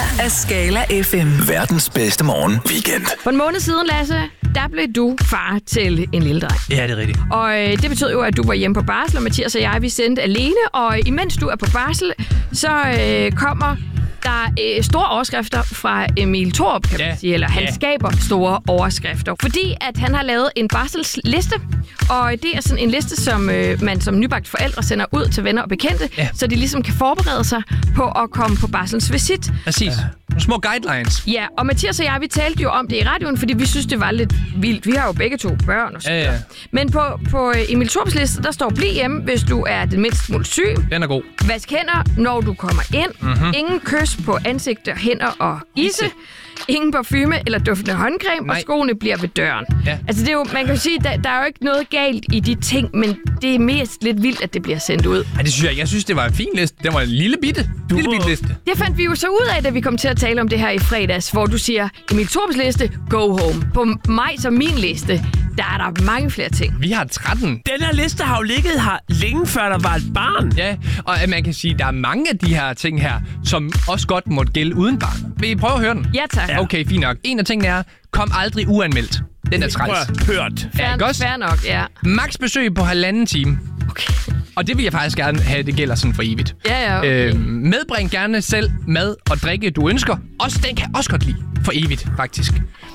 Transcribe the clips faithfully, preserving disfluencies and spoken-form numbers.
af Skala F M. Verdens bedste morgen weekend. For en måned siden, Lasse, der blev du far til en lille dreng. Ja, det er rigtigt. Og øh, det betød jo, at du var hjemme på barsel, og Mathias og jeg, vi sendte alene. Og imens du er på barsel, så øh, kommer der øh, store overskrifter fra Emil Thorup, kan man Ja. sige. Eller han Ja. skaber store overskrifter. Fordi at han har lavet en barselsliste. Og det er sådan en liste, som øh, man som nybagt forældre sender ud til venner og bekendte, Ja. så de ligesom kan forberede sig på at komme på barselsvisit. Præcis. Ja. Nogle små guidelines. Ja, og Mathias og jeg, vi talte jo om det i radioen, fordi vi synes, det var lidt vildt. Vi har jo begge to børn og så Ja, videre. ja. Men på, på Emil Thorups liste, der står, bliv hjemme, hvis du er den mindste smule syg. Den er god. Vask hænder, når du kommer ind. Mhm. Ingen kys på ansigter, hænder og isse. Ingen parfume eller duftende håndcreme, Nej. og skoene bliver ved døren. Ja. Altså, det er jo, man kan jo sige, der, der er jo ikke noget galt i de ting, men det er mest lidt vildt, at det bliver sendt ud. Ej, det synes jeg. Jeg synes, det var en fin liste. Den var en lille bitte. Du lille må- bitte liste. Det fandt vi jo så ud af, da vi kom til at tale om det her i fredags, hvor du siger, Emil Thorups liste, go home. På mig som min liste, der er der mange flere ting. Vi har tretten. Den her liste har jo ligget her længe før der var et barn. Ja, og at man kan sige, at der er mange af de her ting her, som også godt måtte gælde uden barn. Vil I prøve at høre den? Ja, tak. Ja. Okay, fint nok. En af tingene er, kom aldrig uanmeldt. Den er Prøv træls. at hørt. Ja, ikke Fair, også? fair nok, ja. Max besøg på halvanden time. Okay. Og det vil jeg faktisk gerne have, det gælder sådan for evigt. Ja, ja, okay. Øh, medbring gerne selv mad og drikke, du ønsker. Også den kan jeg også godt lide. For evigt, faktisk.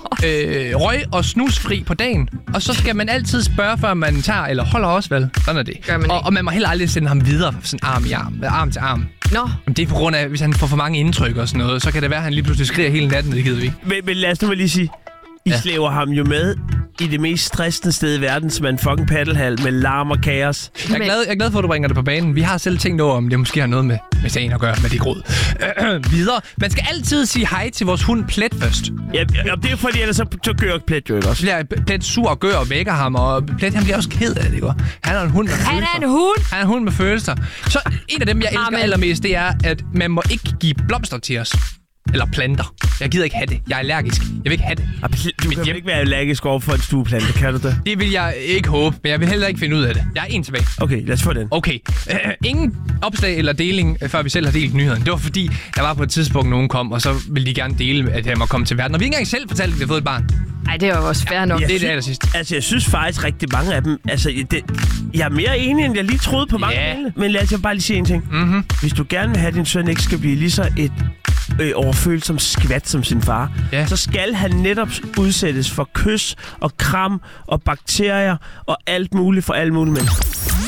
Øh, røg og snusfri på dagen. Og så skal man altid spørge, før man tager eller holder også, vel? Sådan er det. Gør man og, ikke. og man må heller aldrig sende ham videre sådan arm i arm. Arm til arm. Nå, Men det er på grund af, hvis han får for mange indtryk og sådan noget, så kan det være, at han lige pludselig skriger hele natten, det gider vi ikke. Men, men lad os nu lige sige, I Ja. ja. slæver ham jo med i det mest stressende sted i verden, som er en fucking paddelhal med larm og kaos. Jeg er, Men- glad, jeg er glad for, at du bringer det på banen. Vi har selv tænkt over, om det måske har noget med, med sagen at gøre, med det gråd. Øh, videre. Man skal altid sige hej til vores hund Plet først. Ja, ja, det er fordi, ellers så, så gør Plet jo ikke Så også. bliver Plet sur og gør og vækker ham, og Plet han bliver også ked af det, ikke? Han er en hund med han følelser. er en hund. Han er en hund med følelser. Så en af dem, jeg elsker Amen. allermest, det er, at man må ikke give blomster til os. Eller planter. Jeg gider ikke have det. Jeg er allergisk. Jeg vil ikke have det. Og pl- du Mit kan hjem- ikke være allergisk over for en stueplante, kan du det? Det vil jeg ikke håbe, men jeg vil heller ikke finde ud af det. Jeg er en tilbage. Okay, lad os få den. Okay. Øh, ingen opslag eller deling, øh, før vi selv har delt nyheden. Det var fordi, der var på et tidspunkt, nogen kom, og så ville de gerne dele, at jeg må komme til verden. Og vi har ikke engang selv fortalt, at vi har fået et barn. Ej, det er jo også fair nok. Ja. Det er det synes- allersidste. Altså, jeg synes faktisk rigtig mange af dem... Altså, det, jeg er mere enig, end jeg lige troede på mange Ja. yeah. Men lad os bare lige sige en ting. Mhm. Hvis du gerne vil have, at din søn ikke skal blive lige så et øh, overfølsom skvat som sin far, Ja. så skal han netop udsættes for kys og kram og bakterier og alt muligt for alle mulige mennesker.